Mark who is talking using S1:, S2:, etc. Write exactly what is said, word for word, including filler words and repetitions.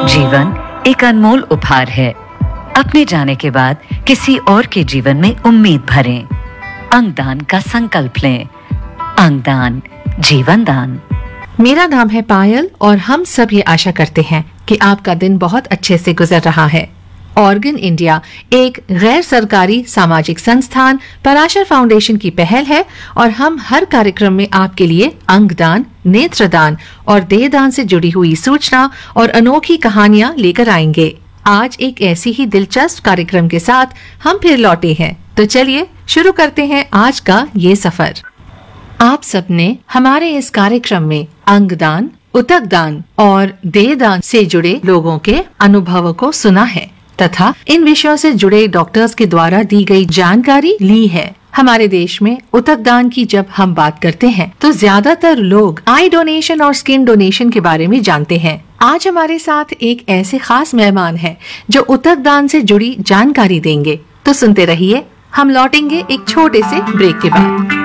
S1: जीवन एक अनमोल उपहार है। अपने जाने के बाद किसी और के जीवन में उम्मीद भरें। अंगदान का संकल्प लें। अंगदान जीवन दान।
S2: मेरा नाम है पायल और हम सब ये आशा करते हैं कि आपका दिन बहुत अच्छे से गुजर रहा है। ऑर्गन इंडिया एक गैर सरकारी सामाजिक संस्थान पराशर फाउंडेशन की पहल है और हम हर कार्यक्रम में आपके लिए अंगदान, नेत्रदान और देहदान से जुड़ी हुई सूचना और अनोखी कहानियां लेकर आएंगे। आज एक ऐसी ही दिलचस्प कार्यक्रम के साथ हम फिर लौटे हैं, तो चलिए शुरू करते हैं आज का ये सफर। आप सबने हमारे इस कार्यक्रम में अंगदान, उतकदान और देहदान से जुड़े लोगों के अनुभवों को सुना है तथा इन विषयों से जुड़े डॉक्टर्स के द्वारा दी गई जानकारी ली है। हमारे देश में उतकदान की जब हम बात करते हैं तो ज्यादातर लोग आई डोनेशन और स्किन डोनेशन के बारे में जानते हैं। आज हमारे साथ एक ऐसे खास मेहमान हैं जो उतकदान से जुड़ी जानकारी देंगे, तो सुनते रहिए। हम लौटेंगे एक छोटे से ब्रेक के बाद।